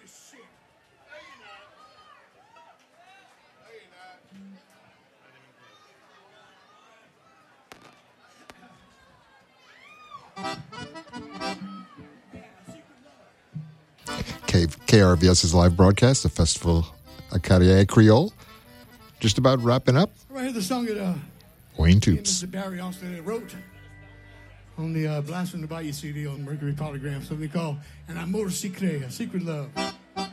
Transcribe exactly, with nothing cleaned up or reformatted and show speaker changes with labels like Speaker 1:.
Speaker 1: K R V S's live broadcast, the Festival of Carrière Creole. Just about wrapping up.
Speaker 2: Right here, the song that uh,
Speaker 1: Wayne Toops.
Speaker 2: Mister Barry Austin wrote on the uh, Blast from the Bayou C D on Mercury Polygram, something called An Amor Secret, A Secret Love.